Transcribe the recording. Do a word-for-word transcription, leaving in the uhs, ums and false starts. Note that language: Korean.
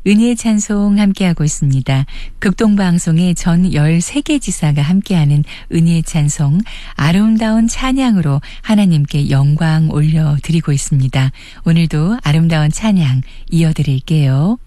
은혜의 찬송 함께하고 있습니다. 극동방송의 전 열세 개 지사가 함께하는 은혜의 찬송, 아름다운 찬양으로 하나님께 영광 올려드리고 있습니다. 오늘도 아름다운 찬양 이어드릴게요.